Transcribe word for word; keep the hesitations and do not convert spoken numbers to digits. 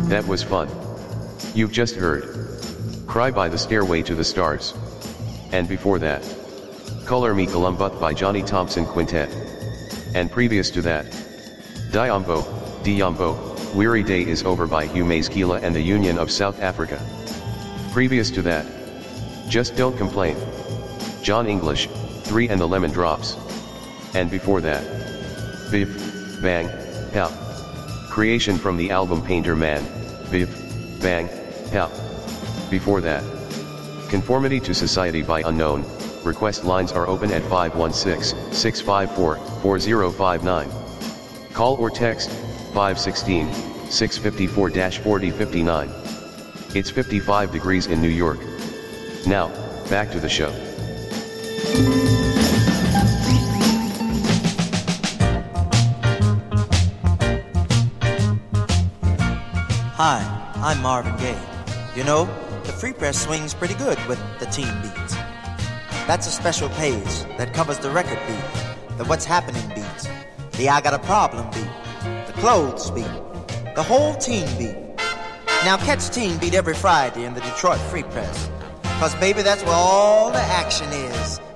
That was fun. You've just heard Cry by the Stairway to the Stars. And before that, Color Me Columbus by Johnny Thompson Quintet. And previous to that, Diambo, Diambo, Weary Day Is Over by Hugh Masekela and the Union of South Africa. Previous to that, Just Don't Complain, John English, Three and the Lemon Drops. And before that, Biv, Bang, Pow. Creation from the album Painter Man, Biv, Bang, Pow. Before that, Conformity to Society by Unknown. Request lines are open at five one six, six five four, four zero five nine. Call or text, five one six, six five four, four zero five nine. It's fifty-five degrees in New York. Now, back to the show. Hi, I'm Marvin Gaye. You know, the Free Press swings pretty good with the teen beats. That's a special page that covers the record beat, the what's happening beats, the I got a problem beat, the clothes beat, the whole teen beat. Now catch Teen Beat every Friday in the Detroit Free Press, cause baby that's where all the action is.